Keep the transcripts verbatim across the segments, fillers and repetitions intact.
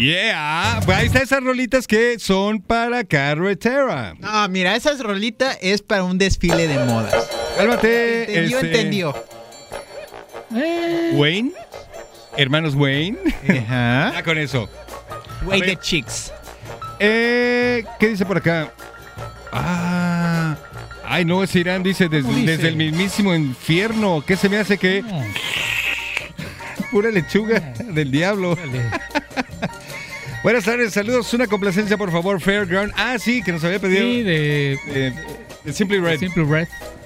Yeah. Pues ahí están esas rolitas que son para carretera. No, mira, esa rolita es para un desfile de modas. Cálmate. Entendió, este, entendió. Eh, Wayne. Hermanos Wayne. Ajá. Ya con eso. Way A ver. the chicks. Eh, ¿Qué dice por acá? Ah. Ay, no, ese Irán dice, des- ¿Cómo dice? desde el mismísimo infierno. ¿Qué se me hace que? no, Pura lechuga del diablo. órale. Buenas tardes, saludos. Una complacencia, por favor, Fairground. Ah, sí, que nos había pedido. Sí, de, eh, de Simply Red. Simple Red.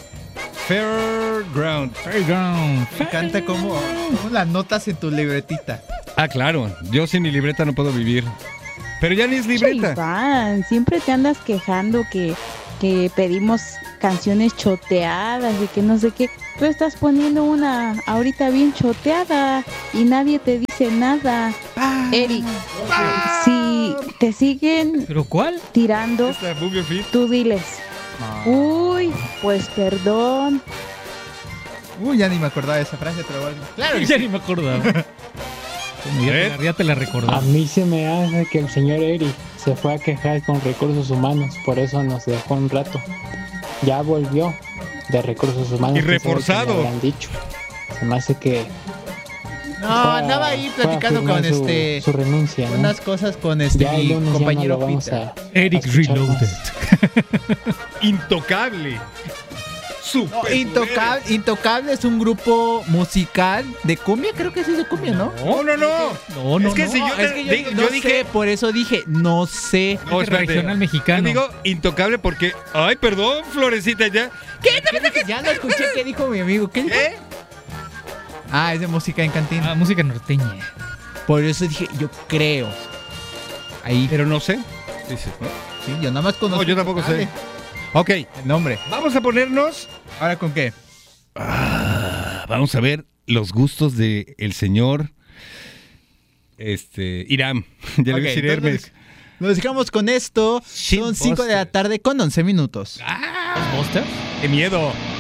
Fairground. Fairground. Me encanta cómo, cómo las notas en tu libretita. Ah, claro. Yo sin mi libreta no puedo vivir. Pero ya ni es libreta. Iván, siempre te andas quejando que, que pedimos canciones choteadas y que no sé qué. Tú estás poniendo una ahorita bien choteada y nadie te dice nada. Eric, si te siguen ¿Pero cuál? tirando, Esta Move Your Feet. tú diles, uy, pues perdón. Uy, ya ni me acordaba de esa frase, pero bueno. Claro que Ya sí. ni me acordaba. Como ya, te la, ya te la A recordaba. mí se me hace que el señor Eric se fue a quejar con recursos humanos, por eso nos dejó un rato. Ya volvió de recursos humanos. Y quién sabe qué reforzado. le habrán dicho. Se me hace que No, fue a- andaba ahí fue a platicando firmar con su, este. su renuncia, ¿no? Unas cosas con este Ya el mi lunes ya no compañero lo vamos Peter. a, Eric a escuchar Reloaded. más. Intocable. No, Super. Intocable, Intocable es un grupo musical de cumbia, creo que sí es de cumbia, ¿no? No, no, no. No, no, Es que no. si yo, te- es que yo, di- digo, yo no dije. sé, por eso dije, no sé. No, Es espérate. regional mexicano. Yo digo intocable porque. Ay, perdón, Florecita, ya. ¿Qué? Ya no escuché qué dijo mi amigo. ¿Qué dijo? ¿Qué? Ah, es de música en cantina. Ah, música norteña. Por eso dije, yo creo. Ahí. Pero no sé. Dices, ¿no? Sí, yo nada más conozco. No, yo tampoco sé. Intocable, Ok, El nombre. vamos a ponernos. ¿Ahora con qué? Ah, vamos a ver los gustos de el señor. Este. Irán. Ya le voy a Ok, decir entonces, Hermes. Nos dejamos con esto. Shitbuster. Son cinco de la tarde con once minutos. ¡Ah! ¿Ghostbusters? ¡Qué miedo!